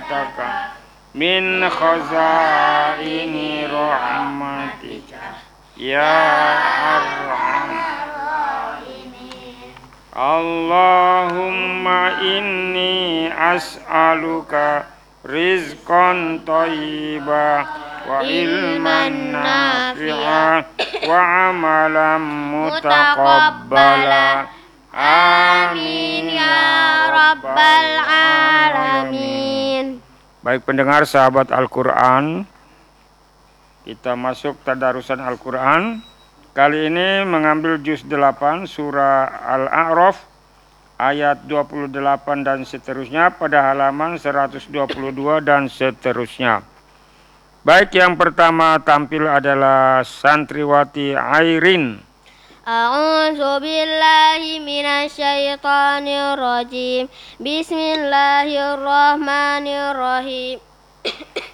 rahmataka min khazaini rahmatika ya arhamar rahimin. Allahumma inni as'aluka rizqan thayyiban wa ilman nafi'a wa amalan mutaqabbala. Amin ya rabbal alamin. Baik pendengar sahabat Al-Quran, kita masuk tadarusan Al-Quran. Kali ini mengambil juz 8 surah Al-A'raf ayat 28 dan seterusnya pada halaman 122 dan seterusnya. Baik, yang pertama tampil adalah santriwati Airin. A'udzu billahi minasyaitonir rajim. Bismillahirrahmanirrahim.